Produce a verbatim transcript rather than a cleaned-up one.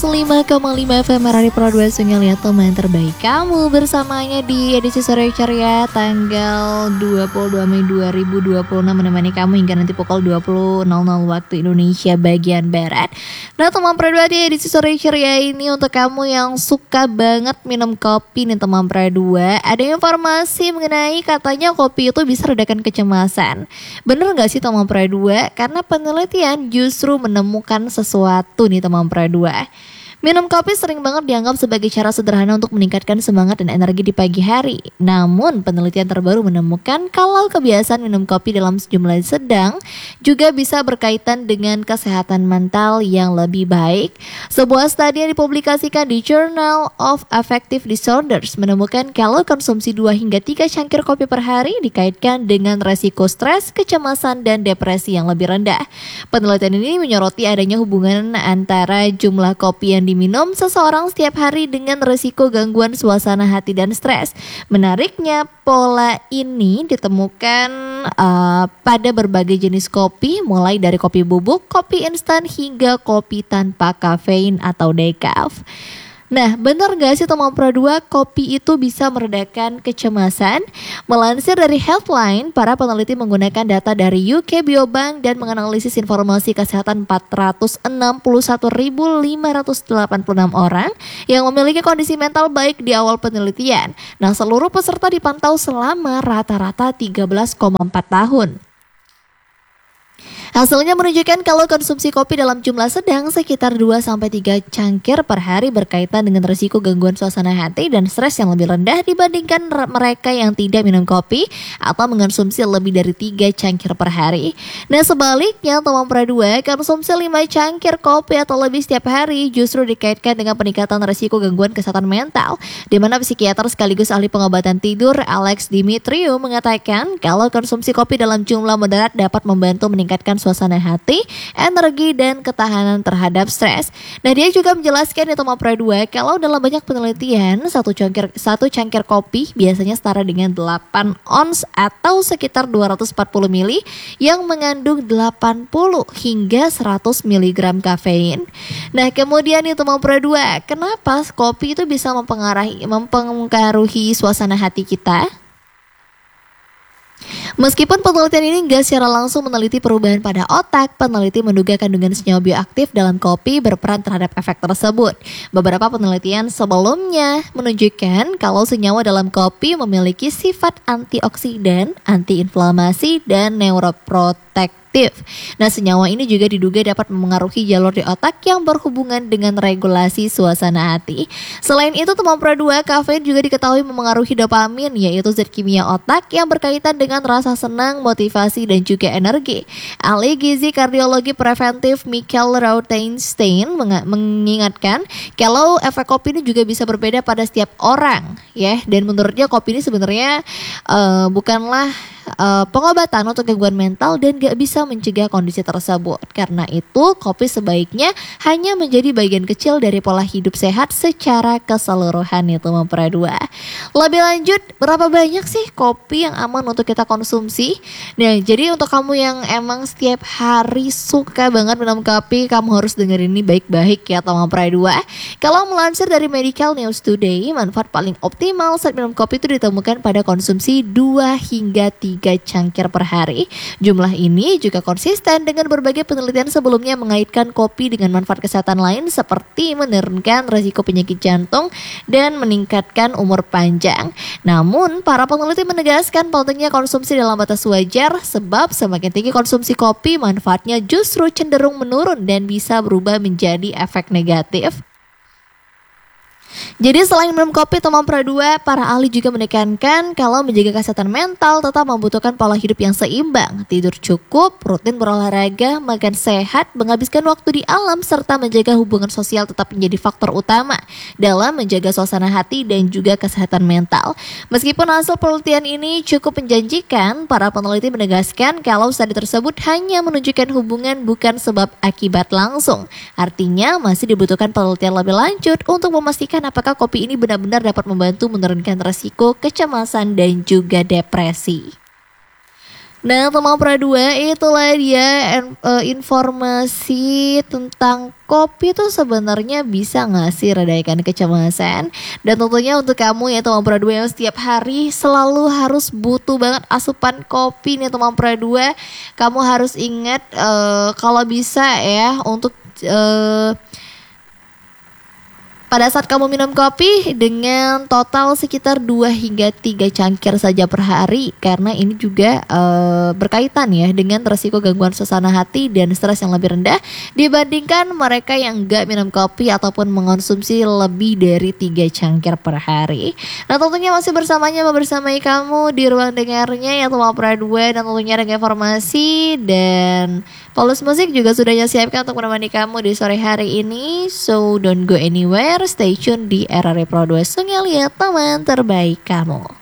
lima koma lima F M Radio Pro dua Sungai Lihat teman terbaik kamu bersamanya di edisi sore ceria tanggal dua puluh dua Mei dua ribu dua puluh enam, menemani kamu hingga nanti pukul dua puluh nol nol waktu Indonesia bagian Barat. Nah teman Pro dua, di edisi sore ceria ini untuk kamu yang suka banget minum kopi nih teman Pro dua, ada informasi mengenai katanya kopi itu bisa redakan kecemasan. Bener gak sih teman Pro dua? Karena penelitian justru menemukan sesuatu nih teman Pro dua. Minum kopi sering banget dianggap sebagai cara sederhana untuk meningkatkan semangat dan energi di pagi hari. Namun penelitian terbaru menemukan kalau kebiasaan minum kopi dalam sejumlah sedang juga bisa berkaitan dengan kesehatan mental yang lebih baik. Sebuah studi yang dipublikasikan di Journal of Affective Disorders menemukan kalau konsumsi dua hingga tiga cangkir kopi per hari dikaitkan dengan resiko stres, kecemasan, dan depresi yang lebih rendah. Penelitian ini menyoroti adanya hubungan antara jumlah kopi yang diminum seseorang setiap hari dengan risiko gangguan suasana hati dan stres. Menariknya, pola ini ditemukan uh, pada berbagai jenis kopi, mulai dari kopi bubuk, kopi instan, hingga kopi tanpa kafein atau decaf. Nah, benar gak sih teman Pro dua, kopi itu bisa meredakan kecemasan? Melansir dari Healthline, para peneliti menggunakan data dari U K Biobank dan menganalisis informasi kesehatan empat ratus enam puluh satu ribu lima ratus delapan puluh enam orang yang memiliki kondisi mental baik di awal penelitian. Nah, seluruh peserta dipantau selama rata-rata tiga belas koma empat tahun. Hasilnya menunjukkan kalau konsumsi kopi dalam jumlah sedang sekitar dua sampai tiga cangkir per hari berkaitan dengan risiko gangguan suasana hati dan stres yang lebih rendah dibandingkan mereka yang tidak minum kopi atau mengonsumsi lebih dari tiga cangkir per hari. Nah sebaliknya teman Pro dua, konsumsi lima cangkir kopi atau lebih setiap hari justru dikaitkan dengan peningkatan risiko gangguan kesehatan mental, di mana psikiater sekaligus ahli pengobatan tidur Alex Dimitriou mengatakan kalau konsumsi kopi dalam jumlah moderat dapat membantu meningkatkan suasana hati, energi, dan ketahanan terhadap stres. Nah dia juga menjelaskan di teman Pro dua kalau dalam banyak penelitian satu cangkir satu cangkir kopi biasanya setara dengan delapan ons atau sekitar dua ratus empat puluh mililiter yang mengandung delapan puluh hingga seratus miligram kafein. Nah kemudian di teman Pro dua, kenapa kopi itu bisa mempengaruhi mempengaruhi suasana hati kita? Meskipun penelitian ini nggak secara langsung meneliti perubahan pada otak, peneliti menduga kandungan senyawa bioaktif dalam kopi berperan terhadap efek tersebut. Beberapa penelitian sebelumnya menunjukkan kalau senyawa dalam kopi memiliki sifat antioksidan, antiinflamasi, dan neuroprotektif. Nah senyawa ini juga diduga dapat memengaruhi jalur di otak yang berhubungan dengan regulasi suasana hati. Selain itu teman Pro dua, kafein juga diketahui memengaruhi dopamin, yaitu zat kimia otak yang berkaitan dengan rasa senang, motivasi, dan juga energi. Ahli gizi kardiologi preventif Michael Rautenstein mengingatkan kalau efek kopi ini juga bisa berbeda pada setiap orang, ya. Dan menurutnya kopi ini sebenarnya uh, bukanlah Uh, pengobatan untuk gangguan mental dan gak bisa mencegah kondisi tersebut. Karena itu kopi sebaiknya hanya menjadi bagian kecil dari pola hidup sehat secara keseluruhan ya teman Pro dua. Lebih lanjut, berapa banyak sih kopi yang aman untuk kita konsumsi? Nah jadi untuk kamu yang emang setiap hari suka banget minum kopi, kamu harus dengerin ini baik-baik ya teman Pro dua. Kalau melansir dari Medical News Today, manfaat paling optimal saat minum kopi itu ditemukan pada konsumsi dua hingga tiga cangkir per hari. Jumlah ini juga konsisten dengan berbagai penelitian sebelumnya mengaitkan kopi dengan manfaat kesehatan lain seperti menurunkan risiko penyakit jantung dan meningkatkan umur panjang. Namun, para peneliti menegaskan pentingnya konsumsi dalam batas wajar sebab semakin tinggi konsumsi kopi, manfaatnya justru cenderung menurun dan bisa berubah menjadi efek negatif. Jadi selain minum kopi teman Pro dua, para ahli juga menekankan kalau menjaga kesehatan mental tetap membutuhkan pola hidup yang seimbang, tidur cukup, rutin berolahraga, makan sehat, menghabiskan waktu di alam, serta menjaga hubungan sosial tetap menjadi faktor utama dalam menjaga suasana hati dan juga kesehatan mental. Meskipun hasil penelitian ini cukup menjanjikan, para peneliti menegaskan kalau studi tersebut hanya menunjukkan hubungan bukan sebab akibat langsung. Artinya masih dibutuhkan penelitian lebih lanjut untuk memastikan apakah kopi ini benar-benar dapat membantu menurunkan resiko kecemasan dan juga depresi. Nah, teman Pra dua, itulah dia en- eh, informasi tentang kopi tuh sebenarnya bisa nggak sih redakan kecemasan. Dan tentunya untuk kamu ya teman Pra dua yang setiap hari selalu harus butuh banget asupan kopi nih teman Pra dua. Kamu harus ingat eh, kalau bisa ya untuk eh, pada saat kamu minum kopi dengan total sekitar dua hingga tiga cangkir saja per hari, karena ini juga eh, berkaitan ya dengan resiko gangguan suasana hati dan stres yang lebih rendah dibandingkan mereka yang enggak minum kopi ataupun mengonsumsi lebih dari tiga cangkir per hari. Nah, tentunya masih bersamanya membersamai kamu di ruang dengarnya ya teman Pra dua, dan tentunya ada informasi dan Paulus Musik juga sudah siapkan untuk menemani kamu di sore hari ini. So don't go anywhere, stay tune di R R I Pro dua Sungai Liat, teman terbaik kamu.